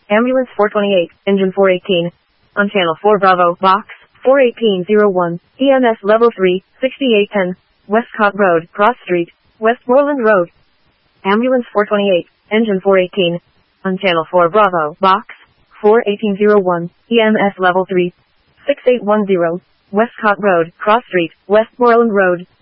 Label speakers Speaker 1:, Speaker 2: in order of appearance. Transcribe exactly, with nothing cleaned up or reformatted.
Speaker 1: Ambulance four twenty-eight, engine four eighteen. On channel four Bravo, box four eighteen oh one, E M S level three, sixty-eight ten, Westcott Road, Cross Street, Westmoreland Road. Ambulance four twenty-eight, engine four eighteen. On channel four Bravo, box four eighteen oh one, E M S level three, six eight one zero, Westcott Road, Cross Street, Westmoreland Road.